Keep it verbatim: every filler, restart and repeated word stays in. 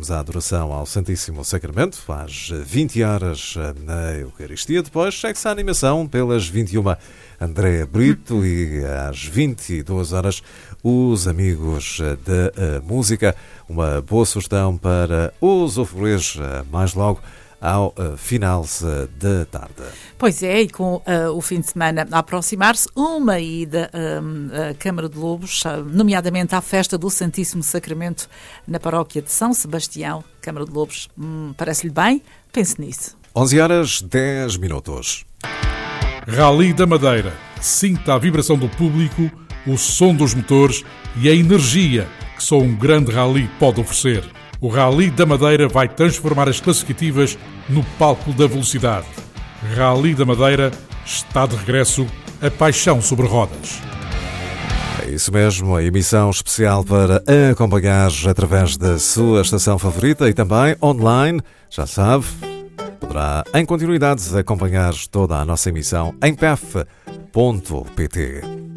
dedicamos a adoração ao Santíssimo Sacramento, às vinte horas na Eucaristia. Depois segue-se a animação pelas vinte e uma, André Brito, e às vinte e duas horas, os Amigos da Música. Uma boa sugestão para os oferecer mais logo ao uh, final uh, da tarde. Pois é, e com uh, o fim de semana a aproximar-se, uma ida uh, à Câmara de Lobos, uh, nomeadamente à festa do Santíssimo Sacramento na paróquia de São Sebastião. Câmara de Lobos, hum, parece-lhe bem? Pense nisso. onze horas, dez minutos. Rally da Madeira. Sinta a vibração do público, o som dos motores e a energia que só um grande rally pode oferecer. O Rally da Madeira vai transformar as classificativas no palco da velocidade. Rally da Madeira está de regresso, a paixão sobre rodas. É isso mesmo, a emissão especial para acompanhar através da sua estação favorita e também online, já sabe, poderá em continuidade acompanhar toda a nossa emissão em p f ponto p t.